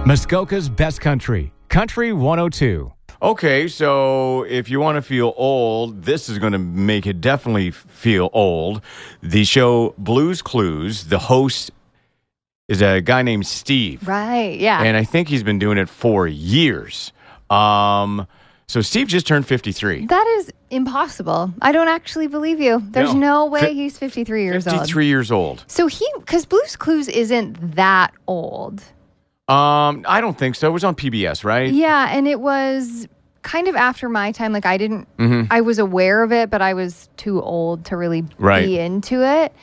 Muskoka's Best Country, Country 102. Okay, so if you want to feel old, this is going to make it definitely feel old. The show Blue's Clues, the host is a guy named Steve. Right, yeah. And I think he's been doing it for years. So Steve just turned 53. That is impossible. I don't actually believe you. There's no way he's 53 years old. 53 years old. So because Blue's Clues isn't that old. I don't think so. It was on PBS, right? Yeah, and it was kind of after my time. Like, I was aware of it, but I was too old to really be into it.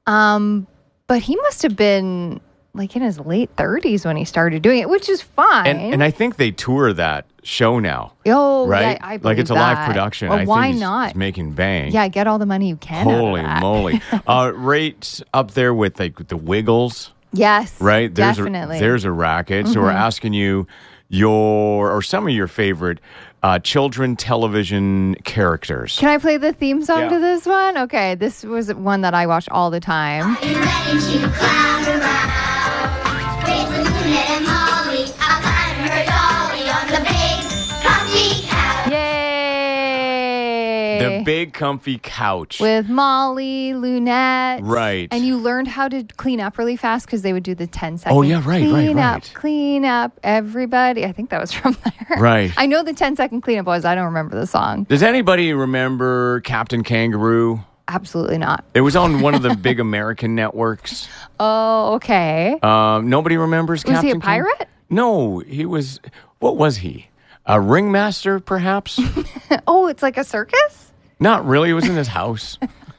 But he must have been like in his late 30s when he started doing it, which is fine. And I think they tour that show now. Oh, right? Yeah, I believe like it's a live production. Well, why think not? He's making bang. Yeah, get all the money you can. Holy out of that. moly. Rates up there with like the Wiggles. Yes, right? Definitely. There's a racket. So we're asking you some of your favorite children television characters. Can I play the theme song to this one? Okay, this was one that I watched all the time. Are you ready to clown around? With Luna and Molly, I'll climb her dolly on the big comfy couch. Yay! The big comfy couch. With Molly, Lunette. Right. And you learned how to clean up really fast because they would do the 10-second. Oh, yeah, right. Clean up, everybody. I think that was from there. Right. I know the 10-second cleanup was. I don't remember the song. Does anybody remember Captain Kangaroo? Absolutely not. It was on one of the big American networks. Oh, okay. Nobody remembers Captain Was he a pirate? No, he was... What was he? A ringmaster, perhaps? Oh, it's like a circus? Not really. It was in his house.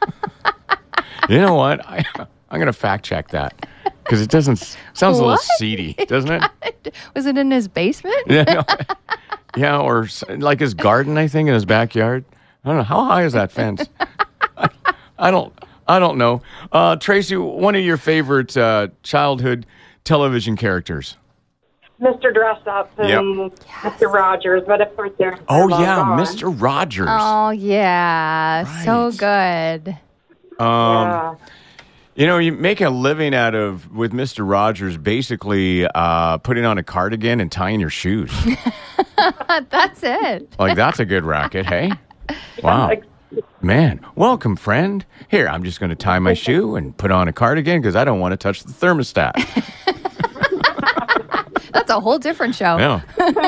You know what? I'm going to fact check that because it sounds a little seedy, doesn't it? Was it in his basement? Yeah, or like his garden, I think, in his backyard. I don't know. How high is that fence? I don't know. Tracy, one of your favorite childhood television characters? Mr. Dress Up and Mr. Rogers, but of course they're Oh, long yeah, gone. Mr. Rogers. Oh, yeah. Right. So good. You know, you make a living with Mr. Rogers basically putting on a cardigan and tying your shoes. That's it. Like, that's a good racket, hey? Wow. Man, welcome, friend. Here, I'm just going to tie my shoe and put on a cardigan because I don't want to touch the thermostat. That's a whole different show. Yeah.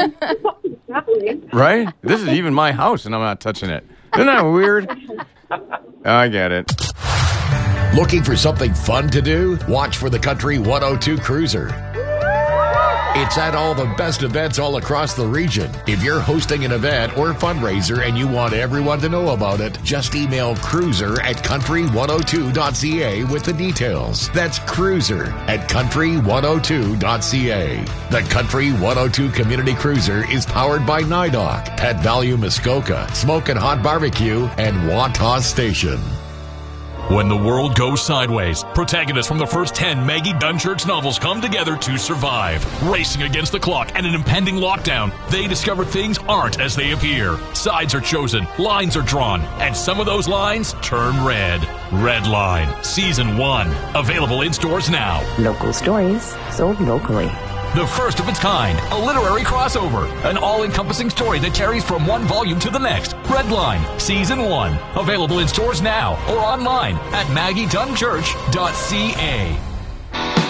Right? This is even my house, and I'm not touching it. Isn't that weird? I get it. Looking for something fun to do? Watch for the Country 102 Cruiser. It's at all the best events all across the region. If you're hosting an event or fundraiser and you want everyone to know about it, just email cruiser@country102.ca with the details. That's cruiser@country102.ca. The Country 102 Community Cruiser is powered by NIDOC, Pet Value Muskoka, Smoke and Hot Barbecue, and Wantagh Station. When the world goes sideways, protagonists from the first 10 Maggie Dunchurch novels come together to survive. Racing against the clock and an impending lockdown, they discover things aren't as they appear. Sides are chosen, lines are drawn, and some of those lines turn red. Red Line, Season 1. Available in stores now. Local stories sold locally. The first of its kind, a literary crossover, an all-encompassing story that carries from one volume to the next. Red Line, Season 1. Available in stores now or online at maggiedunchurch.ca.